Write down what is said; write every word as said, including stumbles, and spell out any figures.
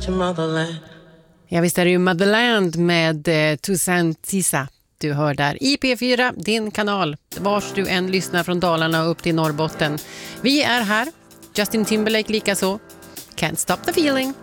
such a motherland. Ja, visst är det ju Motherland med eh, Toussaint Tissa. Du hör där i P fyra, din kanal, vars du än lyssnar från Dalarna upp till Norrbotten. Vi är här, Justin Timberlake likaså. Can't stop the feeling.